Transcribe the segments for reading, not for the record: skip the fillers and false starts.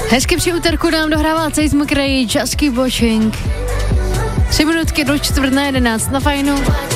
Hezky při úterku nám dohrává Chase McRae, Just Keep Watching. 3 minutky do 10:45 na Fajnu.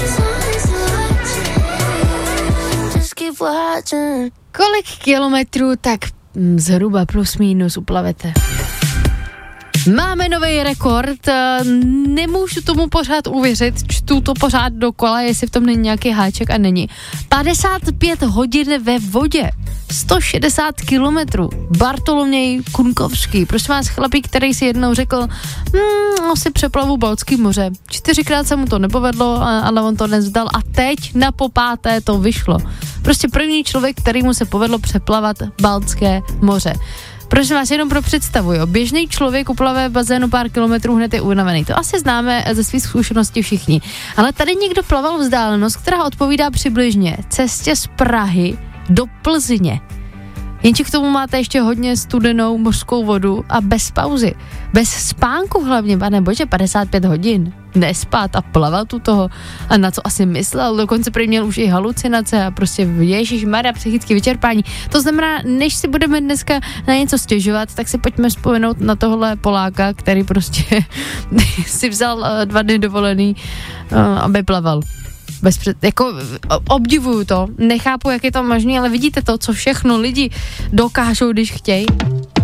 Kolik kilometrů tak zhruba plus minus uplavete? Máme nový rekord, nemůžu tomu pořád uvěřit, čtu to pořád dokola, jestli v tom není nějaký háček a není. 55 hodin ve vodě, 160 kilometrů, Bartoloměj Kunkovský, prosím vás, chlapík, který si jednou řekl, asi přeplavu Baltský moře. 4krát se mu to nepovedlo, ale on to nevzdal a teď na popáté to vyšlo. Prostě první člověk, kterýmu se povedlo přeplavat Baltské moře. Prosím vás, jenom pro představu, jo. Běžný člověk uplave bazénu pár kilometrů, hned je unavený. To asi známe ze svých zkušeností všichni. Ale tady někdo plaval vzdálenost, která odpovídá přibližně cestě z Prahy do Plzně. Jenže k tomu máte ještě hodně studenou mořskou vodu a bez pauzy. Bez spánku hlavně, pane bože, 55 hodin. Nespat a plavat u toho. A na co asi myslel? Dokonce prý měl už i halucinace a prostě ježišmarja, psychické vyčerpání. To znamená, než si budeme dneska na něco stěžovat, tak si pojďme vzpomenout na tohle Poláka, který prostě si vzal 2 dny dovolený, aby plaval. Obdivuju to, nechápu, jak je to možné, ale vidíte to, co všechno lidi dokážou, když chtějí.